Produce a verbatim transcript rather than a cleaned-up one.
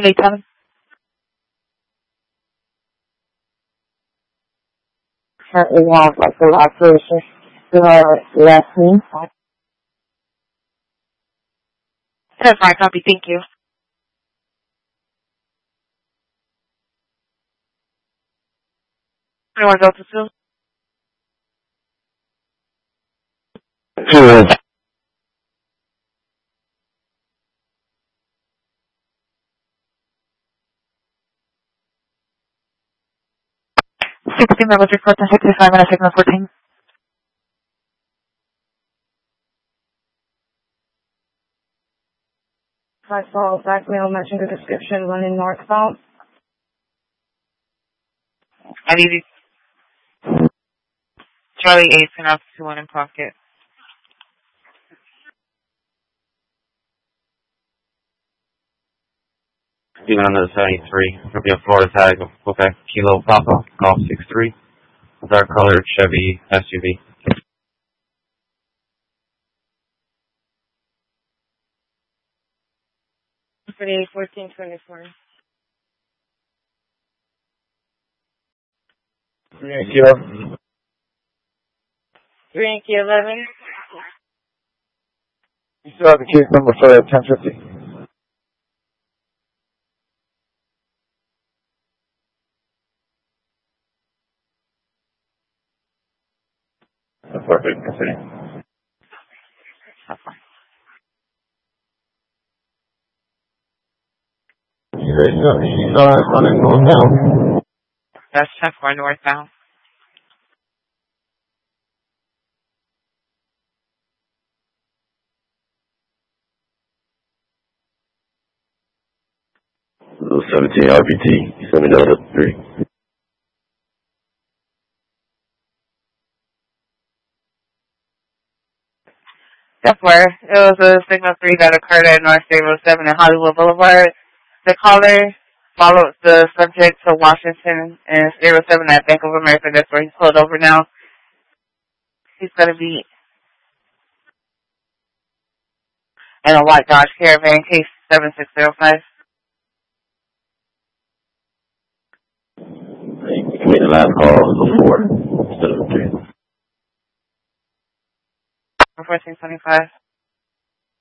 Late time. Currently have like the last version. The last name. That's my copy. Thank you. Anyone else to sue? Two. sixteen levels report on sixty-five minutes, signal fourteen. I saw black male matching the description running northbound. I need you. Charlie eight, and up to one in pocket. Speed on the seventy-three. It'll be a Florida tag of Quebec Kilo Papa, Golf six three. Dark colored Chevy S U V. Three fourteen twenty four. Three Kilo. Three and eleven. You still have the case number for ten fifty. That's perfect. Continue. That's fine. You know, you know that's running northbound. That's ten four northbound. seventeen R P T, seven Delta three. That's where it was a signal three that occurred at North State Road seven and Hollywood Boulevard. The caller followed the subject to Washington and State Road seven at Bank of America. That's where he's pulled over now. He's going to be in a white Dodge Caravan, case seven six zero five. You made the last call before instead of three. fourteen twenty-five.